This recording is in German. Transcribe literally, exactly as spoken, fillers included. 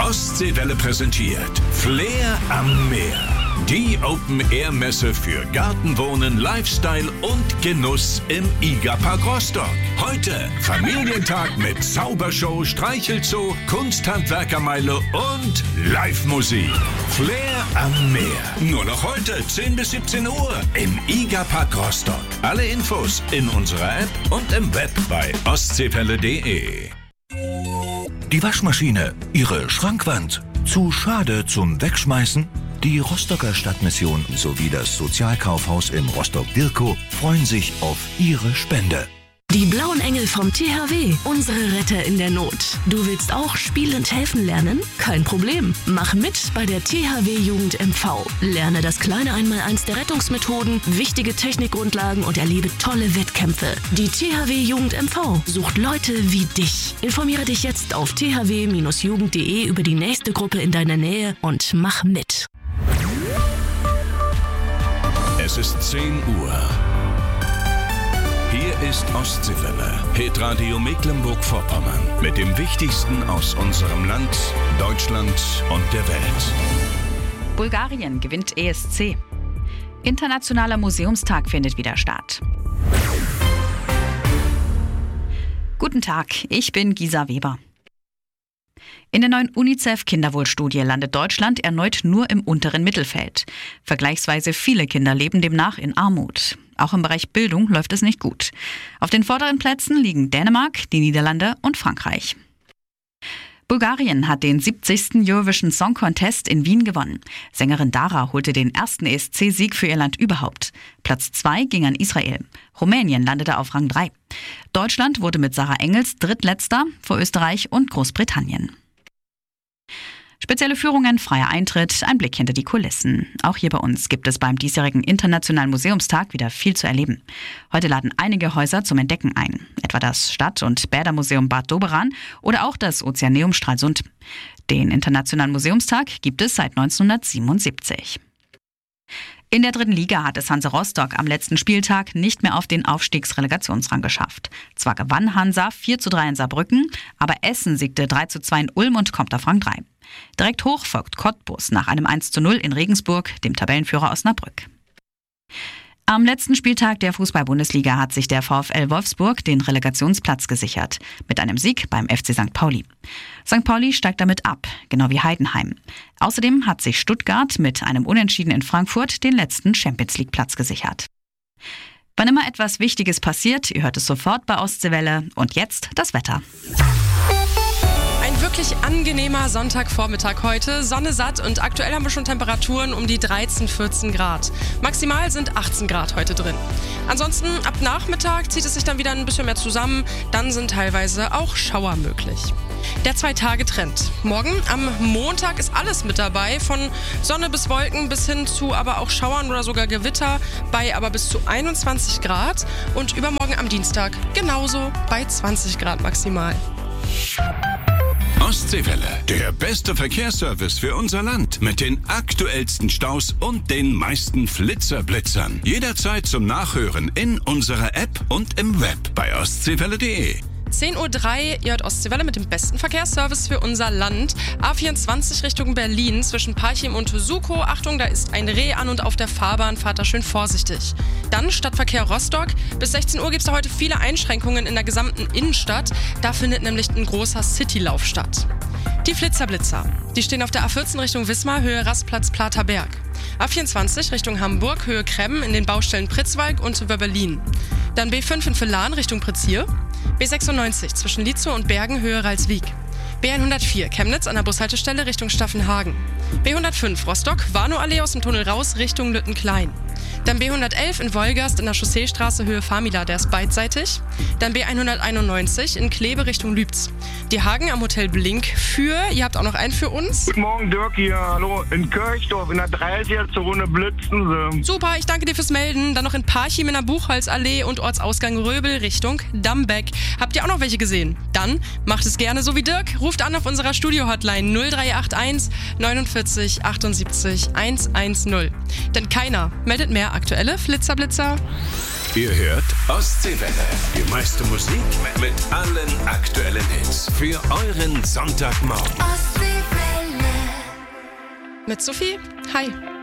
Ostseewelle präsentiert Flair am Meer. Die Open-Air-Messe für Gartenwohnen, Lifestyle und Genuss im IGA-Park Rostock. Heute Familientag mit Zaubershow, Streichelzoo, Kunsthandwerkermeile und Live-Musik. Flair am Meer. Nur noch heute zehn bis siebzehn Uhr im IGA-Park Rostock. Alle Infos in unserer App und im Web bei ostseewelle punkt de. Die Waschmaschine, Ihre Schrankwand, zu schade zum Wegschmeißen? Die Rostocker Stadtmission sowie das Sozialkaufhaus in Rostock-Dirkow freuen sich auf Ihre Spende. Die Blauen Engel vom T H W, unsere Retter in der Not. Du willst auch spielend helfen lernen? Kein Problem. Mach mit bei der T H W Jugend M V. Lerne das kleine Einmaleins der Rettungsmethoden, wichtige Technikgrundlagen und erlebe tolle Wettkämpfe. Die T H W Jugend M V sucht Leute wie dich. Informiere dich jetzt auf t h w Bindestrich jugend punkt de über die nächste Gruppe in deiner Nähe und mach mit. Es ist zehn Uhr. Hier ist Ostseewelle, Hitradio Mecklenburg-Vorpommern mit dem Wichtigsten aus unserem Land, Deutschland und der Welt. Bulgarien gewinnt E S C. Internationaler Museumstag findet wieder statt. Guten Tag, ich bin Gisa Weber. In der neuen UNICEF-Kinderwohlstudie landet Deutschland erneut nur im unteren Mittelfeld. Vergleichsweise viele Kinder leben demnach in Armut. Auch im Bereich Bildung läuft es nicht gut. Auf den vorderen Plätzen liegen Dänemark, die Niederlande und Frankreich. Bulgarien hat den siebzigsten Eurovision Song Contest in Wien gewonnen. Sängerin Dara holte den ersten E S C-Sieg für ihr Land überhaupt. Platz zwei ging an Israel. Rumänien landete auf Rang drei. Deutschland wurde mit Sarah Engels drittletzter vor Österreich und Großbritannien. Spezielle Führungen, freier Eintritt, ein Blick hinter die Kulissen. Auch hier bei uns gibt es beim diesjährigen Internationalen Museumstag wieder viel zu erleben. Heute laden einige Häuser zum Entdecken ein. Etwa das Stadt- und Bädermuseum Bad Doberan oder auch das Ozeaneum Stralsund. Den Internationalen Museumstag gibt es seit neunzehnhundertsiebenundsiebzig. In der dritten Liga hat es Hansa Rostock am letzten Spieltag nicht mehr auf den Aufstiegsrelegationsrang geschafft. Zwar gewann Hansa vier zu drei in Saarbrücken, aber Essen siegte drei zu zwei in Ulm und kommt auf Rang drei. Direkt hoch folgt Cottbus nach einem eins zu null in Regensburg, dem Tabellenführer Osnabrück. Am letzten Spieltag der Fußball-Bundesliga hat sich der VfL Wolfsburg den Relegationsplatz gesichert. Mit einem Sieg beim F C Sankt Pauli. Sankt Pauli steigt damit ab, genau wie Heidenheim. Außerdem hat sich Stuttgart mit einem Unentschieden in Frankfurt den letzten Champions-League-Platz gesichert. Wann immer etwas Wichtiges passiert, ihr hört es sofort bei Ostseewelle. Und jetzt das Wetter. Ein wirklich angenehmer Sonntagvormittag heute, Sonne satt und aktuell haben wir schon Temperaturen um die dreizehn, vierzehn Grad. Maximal sind achtzehn Grad heute drin. Ansonsten ab Nachmittag zieht es sich dann wieder ein bisschen mehr zusammen, dann sind teilweise auch Schauer möglich. Der Zwei-Tage-Trend. Morgen am Montag ist alles mit dabei, von Sonne bis Wolken bis hin zu aber auch Schauern oder sogar Gewitter bei aber bis zu einundzwanzig Grad und übermorgen am Dienstag genauso bei zwanzig Grad maximal. Ostseewelle, der beste Verkehrsservice für unser Land. Mit den aktuellsten Staus und den meisten Flitzerblitzern. Jederzeit zum Nachhören in unserer App und im Web bei ostseewelle punkt de. zehn Uhr drei, ihr hört Ostseewelle mit dem besten Verkehrsservice für unser Land. A vierundzwanzig Richtung Berlin zwischen Parchim und Sukow. Achtung, da ist ein Reh an und auf der Fahrbahn, fahrt da schön vorsichtig. Dann Stadtverkehr Rostock. Bis sechzehn Uhr gibt es da heute viele Einschränkungen in der gesamten Innenstadt. Da findet nämlich ein großer Citylauf statt. Die Flitzerblitzer. Die stehen auf der A vierzehn Richtung Wismar, Höhe Rastplatz Platerberg. A vierundzwanzig Richtung Hamburg, Höhe Kremmen in den Baustellen Pritzwalk und Wöberlin. Dann B fünf in Villan Richtung Pritzhier. B sechsundneunzig zwischen Lietzow und Bergen, Höhe Ralswiek. B hundertvier Chemnitz an der Bushaltestelle Richtung Staffenhagen. B hundertfünf Rostock, Warnow-Allee aus dem Tunnel raus Richtung Lüttenklein. Dann B hundertelf in Wolgast in der Chausseestraße Höhe Famila, der ist beidseitig. Dann B hunderteinundneunzig in Kleve Richtung Lübz. Die Hagen am Hotel Blink für, ihr habt auch noch einen für uns. Guten Morgen, Dirk hier, hallo, in Kirchdorf in der dreißiger Zone blitzen sie. Super, ich danke dir fürs Melden. Dann noch in Parchim in der Buchholzallee und Ortsausgang Röbel Richtung Dammbeck. Habt ihr auch noch welche gesehen? Dann macht es gerne so wie Dirk, ruft an auf unserer Studio-Hotline null drei acht eins neunundvierzig achtundsiebzig hundertzehn. Denn keiner meldet mehr aktuelle Flitzerblitzer. Ihr hört Ostseewelle, die meiste Musik mit allen aktuellen Hits für euren Sonntagmorgen. Ostseewelle. Mit Sophie. Hi.